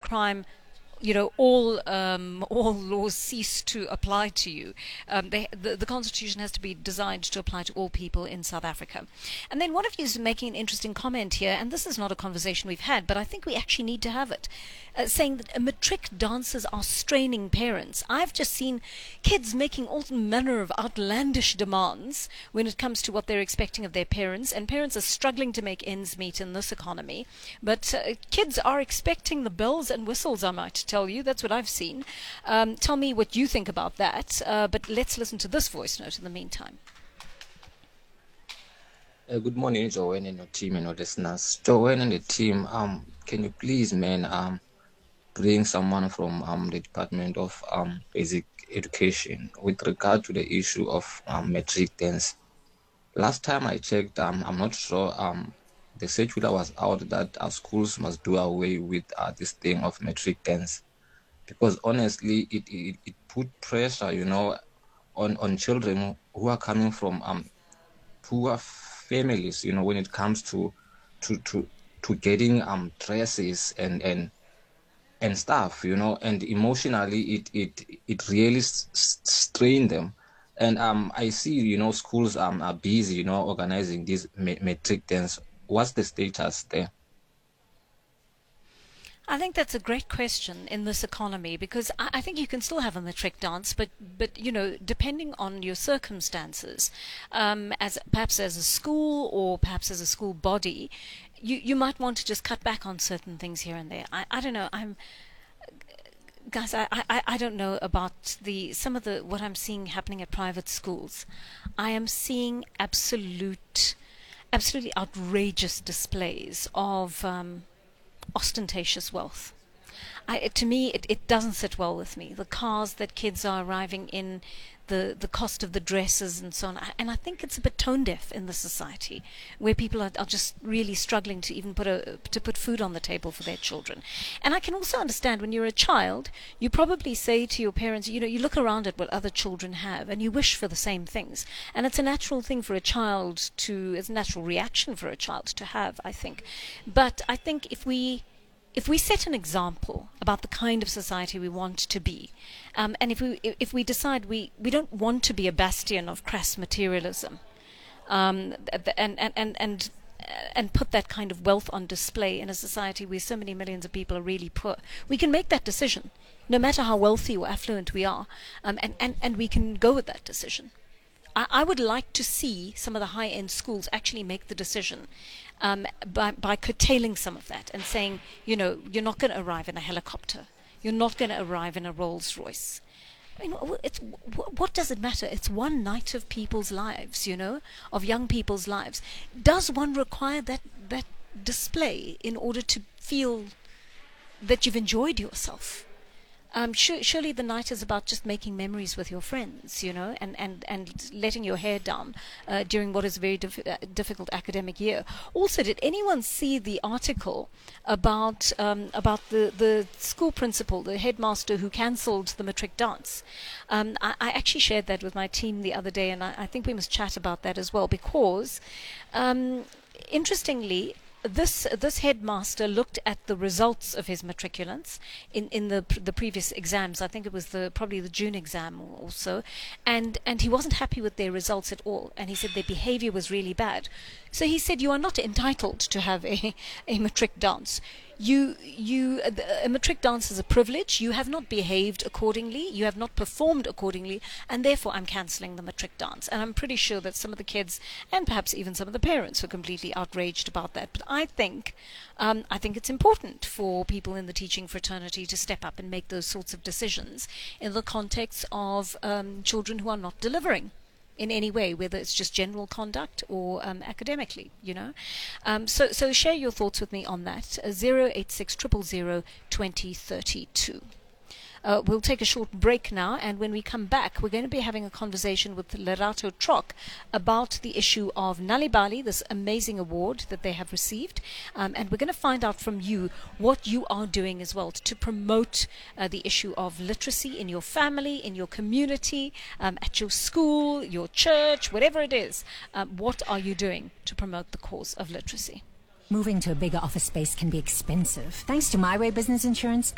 crime, all laws cease to apply to you. The Constitution has to be designed to apply to all people in South Africa. And then one of you is making an interesting comment here, and this is not a conversation we've had, but I think we actually need to have it, saying that matric dancers are straining parents. I've just seen kids making all manner of outlandish demands when it comes to what they're expecting of their parents, and parents are struggling to make ends meet in this economy. But kids are expecting the bells and whistles, I might tell you. That's what I've seen. Tell me what you think about that. But let's listen to this voice note in the meantime. Good morning, Joanne and your team and your listeners. Joanne and the team, can you please, bring someone from the Department of Basic Education with regard to the issue of matric dance? Last time I checked, I'm not sure the circular was out that our schools must do away with this thing of matric dance, because honestly, it put pressure, on children who are coming from poor families, when it comes to getting dresses and stuff, and emotionally it really strained them. And I see, schools are busy, organizing this matric dance. What's the status there? I think that's a great question in this economy, because I think you can still have a matric dance, but depending on your circumstances, perhaps as a school or perhaps as a school body, you might want to just cut back on certain things here and there. I don't know. Guys, I don't know about some of what I'm seeing happening at private schools. I am seeing absolutely outrageous displays of ostentatious wealth. To me, it doesn't sit well with me. The cars that kids are arriving in, the cost of the dresses and so on. And I think it's a bit tone deaf in the society, where people are just really struggling to even put food on the table for their children. And I can also understand, when you're a child, you probably say to your parents, you look around at what other children have and you wish for the same things. And it's a natural thing for a child it's a natural reaction for a child to have, I think. But I think if we set an example about the kind of society we want to be, and if we decide we don't want to be a bastion of crass materialism, and put that kind of wealth on display in a society where so many millions of people are really poor, we can make that decision, no matter how wealthy or affluent we are, and we can go with that decision. I would like to see some of the high-end schools actually make the decision by curtailing some of that and saying, you're not going to arrive in a helicopter. You're not going to arrive in a Rolls Royce. I mean, what does it matter? It's one night of people's lives, of young people's lives. Does one require that display in order to feel that you've enjoyed yourself? Surely the night is about just making memories with your friends, and letting your hair down during what is a very difficult academic year. Also, did anyone see the article about the school principal, the headmaster who cancelled the matric dance? I actually shared that with my team the other day, and I think we must chat about that as well, because interestingly, this headmaster looked at the results of his matriculants in the previous exams. I think it was probably the June exam or so, and he wasn't happy with their results at all, and he said their behavior was really bad. So he said, you are not entitled to have a matric dance. A matric dance is a privilege. You have not behaved accordingly. You have not performed accordingly, and therefore I'm cancelling the matric dance. And I'm pretty sure that some of the kids, and perhaps even some of the parents, were completely outraged about that. But I think it's important for people in the teaching fraternity to step up and make those sorts of decisions in the context of children who are not delivering in any way, whether it's just general conduct or academically, So share your thoughts with me on that. 086 000 2032. We'll take a short break now, and when we come back, we're going to be having a conversation with Lerato Trok about the issue of Nalibali, this amazing award that they have received, and we're going to find out from you what you are doing as well to promote the issue of literacy in your family, in your community, at your school, your church, whatever it is. What are you doing to promote the cause of literacy? Moving to a bigger office space can be expensive. Thanks to My Way Business Insurance,